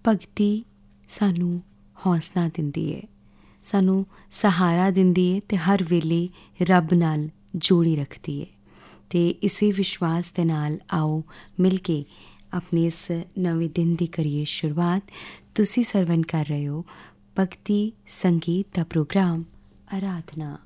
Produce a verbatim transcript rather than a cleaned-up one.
ਭਗਤੀ ਸਾਨੂੰ ਹੌਸਲਾ ਦਿੰਦੀ ਹੈ, ਸਾਨੂੰ ਸਹਾਰਾ ਦਿੰਦੀ ਹੈ ਅਤੇ ਹਰ ਵੇਲੇ ਰੱਬ ਨਾਲ ਜੋੜੀ ਰੱਖਦੀ ਹੈ। ਅਤੇ ਇਸੇ ਵਿਸ਼ਵਾਸ ਦੇ ਨਾਲ ਆਓ ਮਿਲ ਕੇ ਆਪਣੇ ਇਸ ਨਵੇਂ ਦਿਨ ਦੀ ਕਰੀਏ ਸ਼ੁਰੂਆਤ। ਤੁਸੀਂ ਸਰਵਣ ਕਰ ਰਹੇ ਹੋ ਭਗਤੀ ਸੰਗੀਤ ਦਾ ਪ੍ਰੋਗਰਾਮ ਅਰਾਧਨਾ।